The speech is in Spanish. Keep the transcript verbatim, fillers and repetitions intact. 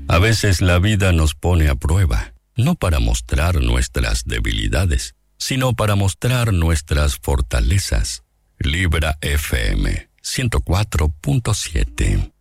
A veces la vida nos pone a prueba, no para mostrar nuestras debilidades, sino para mostrar nuestras fortalezas. Libra F M ciento cuatro punto siete.